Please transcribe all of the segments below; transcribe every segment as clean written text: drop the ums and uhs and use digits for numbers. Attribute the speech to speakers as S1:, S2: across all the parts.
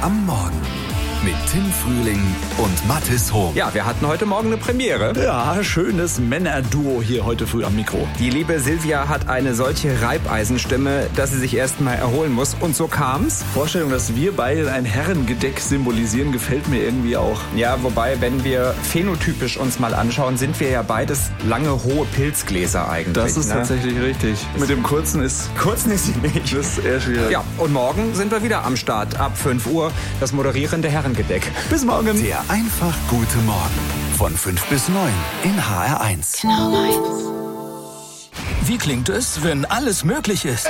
S1: am Morgen mit Tim Frühling und Mathis Hohm.
S2: Ja, wir hatten heute Morgen eine Premiere.
S3: Ja, schönes Männerduo hier heute früh am Mikro.
S2: Die liebe Silvia hat eine solche Reibeisenstimme, dass sie sich erst mal erholen muss. Und so kam's.
S3: Vorstellung, dass wir beide ein Herrengedeck symbolisieren, gefällt mir irgendwie auch.
S2: Ja, wobei, wenn wir phänotypisch uns mal anschauen, sind wir ja beides lange, hohe Pilzgläser eigentlich.
S3: Das ist tatsächlich richtig. Mit dem kurzen ist
S2: sie nicht.
S3: Das ist eher schwierig.
S2: Ja, und morgen sind wir wieder am Start. Ab 5 Uhr das moderierende Herrengedeck.
S3: Bis morgen.
S1: Der einfach gute Morgen von 5 bis 9 in HR1.
S4: Genau meins.
S5: Wie klingt es, wenn alles möglich ist?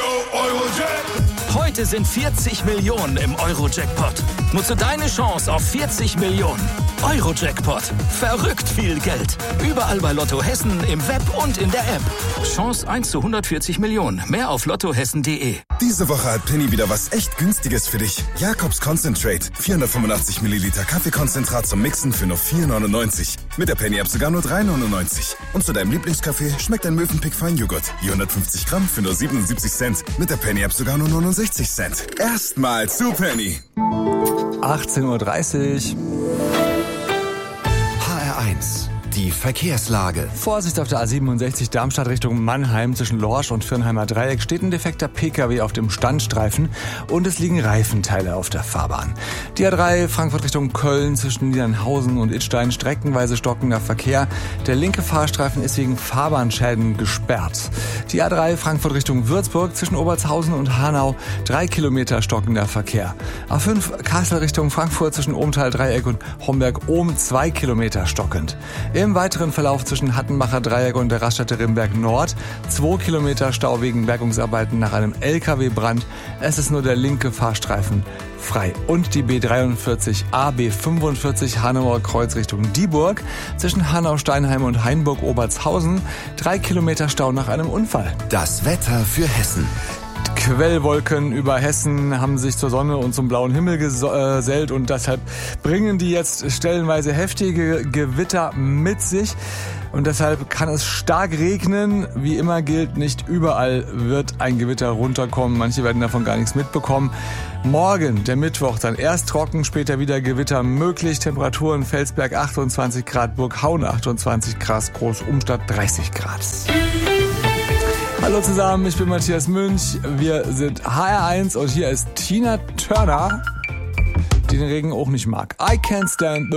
S5: Heute sind 40 Millionen im Euro-Jackpot. Nutze deine Chance auf 40 Millionen. Euro-Jackpot. Verrückt viel Geld. Überall bei Lotto Hessen, im Web und in der App. Chance 1 zu 140 Millionen. Mehr auf lottohessen.de.
S6: Diese Woche hat Penny wieder was echt Günstiges für dich. Jakobs Concentrate. 485 Milliliter Kaffeekonzentrat zum Mixen für nur 4,99. Mit der Penny-App sogar nur 3,99. Und zu deinem Lieblingskaffee schmeckt ein Mövenpick Feinjoghurt. Je 150 Gramm für nur 77 Cent. Mit der Penny-App sogar nur 69 Cent. Erstmal zu Penny.
S3: 18:30 Uhr.
S1: HR1, die Verkehrslage.
S3: Vorsicht auf der A67 Darmstadt Richtung Mannheim zwischen Lorsch und Firnheimer Dreieck steht ein defekter PKW auf dem Standstreifen und es liegen Reifenteile auf der Fahrbahn. Die A3 Frankfurt Richtung Köln zwischen Niedernhausen und Idstein streckenweise stockender Verkehr. Der linke Fahrstreifen ist wegen Fahrbahnschäden gesperrt. Die A3 Frankfurt Richtung Würzburg zwischen Obertshausen und Hanau 3 Kilometer stockender Verkehr. A5 Kassel Richtung Frankfurt zwischen Ohmtal Dreieck und Homberg-Ohm 2 Kilometer stockend. Im weiteren Verlauf zwischen Hattenbacher Dreieck und der Raststätte Rimberg Nord 2 Kilometer Stau wegen Bergungsarbeiten nach einem LKW-Brand. Es ist nur der linke Fahrstreifen frei. Und die B43 AB45 Hanauer Kreuz Richtung Dieburg zwischen Hanau-Steinheim und Hainburg-Obertshausen 3 Kilometer Stau nach einem Unfall.
S1: Das Wetter für Hessen.
S3: Quellwolken über Hessen haben sich zur Sonne und zum blauen Himmel gesellt und deshalb bringen die jetzt stellenweise heftige Gewitter mit sich. Und deshalb kann es stark regnen. Wie immer gilt, nicht überall wird ein Gewitter runterkommen. Manche werden davon gar nichts mitbekommen. Morgen, der Mittwoch, dann erst trocken, später wieder Gewitter möglich. Temperaturen Felsberg 28 Grad, Burghauen 28 Grad, Großumstadt 30 Grad. Hallo zusammen, ich bin Matthias Münch, wir sind HR1 und hier ist Tina Turner, die den Regen auch nicht mag. I can't stand the